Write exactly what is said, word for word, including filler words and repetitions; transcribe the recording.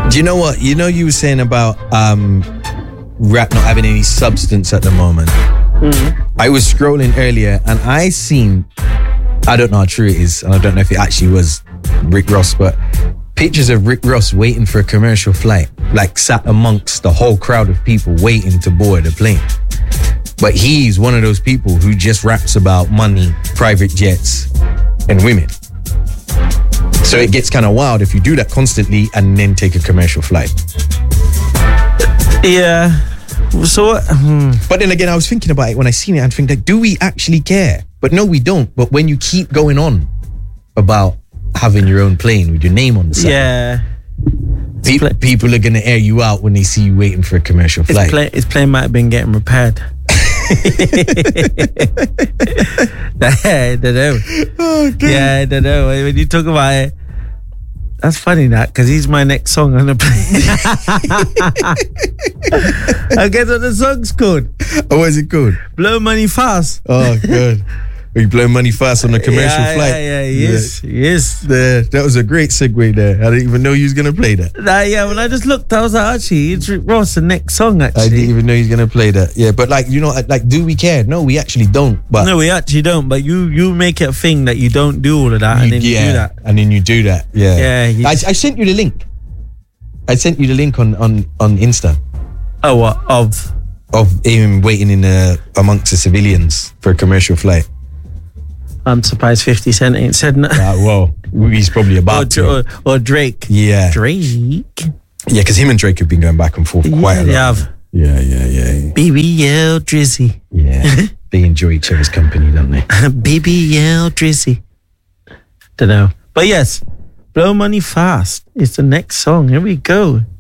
Do you know what? You know, you were saying about um, rap not having any substance at the moment. Mm-hmm. I was scrolling earlier and I seen, I don't know how true it is, and I don't know if it actually was Rick Ross, but pictures of Rick Ross waiting for a commercial flight, like sat amongst the whole crowd of people waiting to board a plane. But he's one of those people who just raps about money, private jets, and women. So it gets kind of wild if you do that constantly and then take a commercial flight. Yeah. So what? Hmm. But then again, I was thinking about it when I seen it and think, like, do we actually care? But no, we don't. But when you keep going on about having your own plane with your name on the side, yeah, pe- pla- people are going to air you out when they see you waiting for a commercial flight. His, play- his plane might have been getting repaired. I don't know. Oh, yeah, I don't know. When you talk about it, that's funny, that, because he's my next song on the plane. I guess what the song's called. Oh, what is it called? Blow Money Fast. Oh, good. You blow money fast on a commercial yeah, flight. Yeah, yeah, yes, yeah. yes. The, that was a great segue there. I didn't even know you was going to play that. Nah, yeah, when I just looked, I was like, actually, it's Rick Ross, the next song, actually. I didn't even know he was going to play that. Yeah, but like, you know, like, do we care? No, we actually don't. But no, we actually don't. But you you make it a thing that you don't do all of that, and then yeah, you do that. And then you do that, yeah. Yeah. You, I, I sent you the link. I sent you the link on, on, on Insta. Oh, what? Of? Of him waiting in uh, amongst the civilians for a commercial flight. I'm surprised fifty Cent ain't said no. Uh, well, he's probably about or, to. Or, or Drake. Yeah. Drake. Yeah, because him and Drake have been going back and forth yeah, quite a lot. They have. Yeah, yeah, yeah. B B L Drizzy. Yeah. They enjoy each other's company, don't they? B B L Drizzy. Don't know. But yes, Blow Money Fast is the next song. Here we go.